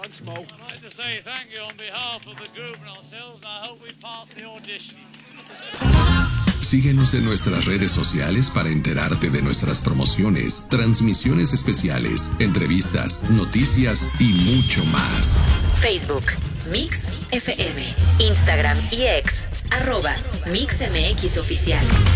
once more. I'd like to say thank you on behalf of the group and ourselves, and I hope we pass the audition. Síguenos en nuestras redes sociales para enterarte de nuestras promociones, transmisiones especiales, entrevistas, noticias y mucho más. Facebook, Mix FM, Instagram y X, @MixMX Oficial.